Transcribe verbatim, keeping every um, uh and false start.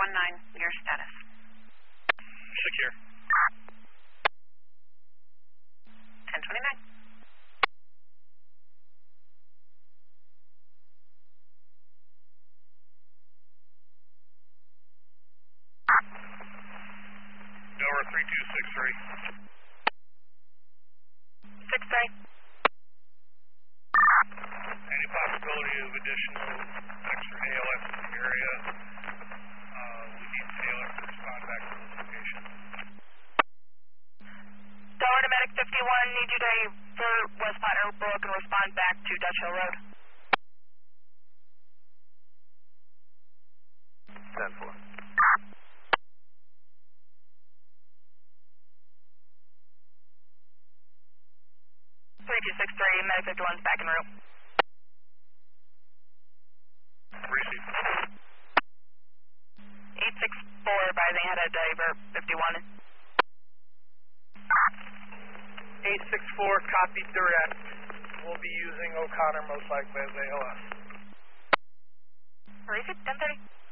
one nine, your status. Secure. ten twenty-nine. Delaware three two six three. six three. Any possibility of additional extra A L S in the area? Uh, we need A L S to respond back to the location. Delaware to Medic fifty-one, need you to for West Platte Brook and respond back to Dutch Hill Road. ten four. three two six three, Medic fifty-one's back en route. Receive. eight six four, advising headed to Avert fifty-one. eight six four, copied direct. We'll be using O'Connor most likely as A L S. Release it, ten thirty.